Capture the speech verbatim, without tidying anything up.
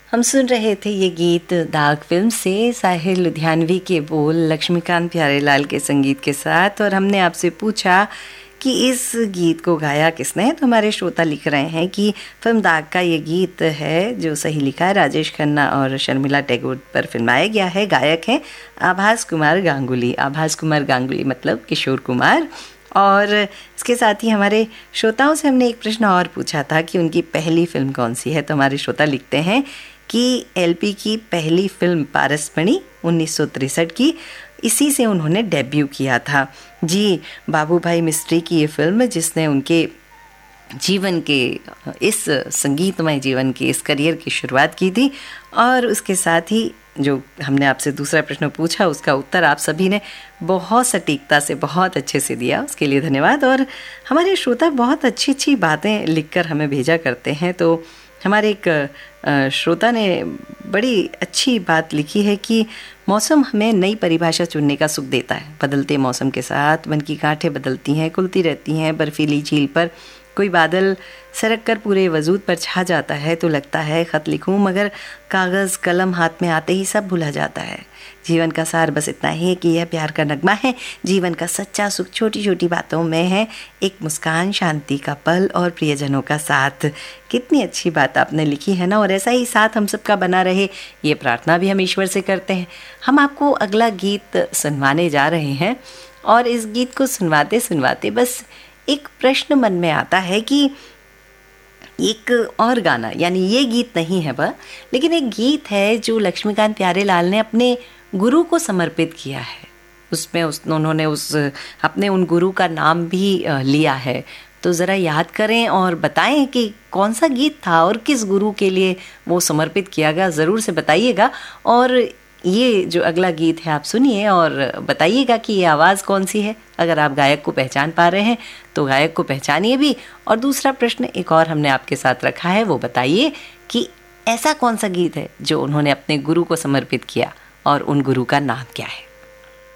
हम सुन रहे थे ये गीत दाग फिल्म से, साहिर लुधियानवी के बोल, लक्ष्मीकांत प्यारेलाल के संगीत के साथ। और हमने आपसे पूछा कि इस गीत को गाया किसने, तो हमारे श्रोता लिख रहे हैं कि फिल्म दाग का ये गीत है जो सही लिखा है, राजेश खन्ना और शर्मिला टैगोर पर फिल्माया गया है। गायक हैं आभास कुमार गांगुली। आभास कुमार गांगुली मतलब किशोर कुमार। और इसके साथ ही हमारे श्रोताओं से हमने एक प्रश्न और पूछा था कि उनकी पहली फिल्म कौन सी है, तो हमारे श्रोता लिखते हैं कि एलपी की पहली फिल्म पारसमणि उन्नीस सौ तिरसठ की, इसी से उन्होंने डेब्यू किया था। जी, बाबू भाई मिस्त्री की ये फिल्म जिसने उनके जीवन के इस संगीतमय जीवन के इस करियर की शुरुआत की थी। और उसके साथ ही जो हमने आपसे दूसरा प्रश्न पूछा उसका उत्तर आप सभी ने बहुत सटीकता से बहुत अच्छे से दिया, उसके लिए धन्यवाद। और हमारे श्रोता बहुत अच्छी अच्छी बातें लिखकर हमें भेजा करते हैं। तो हमारे एक श्रोता ने बड़ी अच्छी बात लिखी है कि मौसम हमें नई परिभाषा चुनने का सुख देता है। बदलते मौसम के साथ मन की गांठें बदलती हैं, खुलती रहती हैं। बर्फीली झील पर कोई बादल सरक कर पूरे वजूद पर छा जाता है तो लगता है खत लिखूं, मगर कागज़ कलम हाथ में आते ही सब भुला जाता है। जीवन का सार बस इतना ही है कि यह प्यार का नगमा है। जीवन का सच्चा सुख छोटी छोटी बातों में है, एक मुस्कान, शांति का पल और प्रियजनों का साथ। कितनी अच्छी बात आपने लिखी है ना। और ऐसा ही साथ हम सबका बना रहे, ये प्रार्थना भी हम ईश्वर से करते हैं। हम आपको अगला गीत सुनवाने जा रहे हैं और इस गीत को सुनवाते सुनवाते बस एक प्रश्न मन में आता है कि एक और गाना, यानी ये गीत नहीं है वह, लेकिन एक गीत है जो लक्ष्मीकांत प्यारेलाल ने अपने गुरु को समर्पित किया है। उसमें उस उन्होंने उस अपने उन गुरु का नाम भी लिया है। तो ज़रा याद करें और बताएं कि कौन सा गीत था और किस गुरु के लिए वो समर्पित किया गया, ज़रूर से बताइएगा। और ये जो अगला गीत है आप सुनिए और बताइएगा कि ये आवाज़ कौन सी है। अगर आप गायक को पहचान पा रहे हैं तो गायक को पहचानिए भी। और दूसरा प्रश्न एक और हमने आपके साथ रखा है, वो बताइए कि ऐसा कौन सा गीत है जो उन्होंने अपने गुरु को समर्पित किया और उन गुरु का नाम क्या है।